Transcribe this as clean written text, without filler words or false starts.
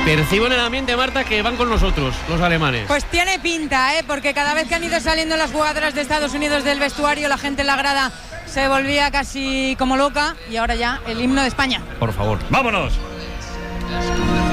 Percibo en el ambiente, Marta, que van con nosotros, los alemanes. Pues tiene pinta, porque cada vez que han ido saliendo las jugadoras de Estados Unidos del vestuario, la gente en la grada se volvía casi como loca, y ahora ya el himno de España. Por favor. ¡Vámonos!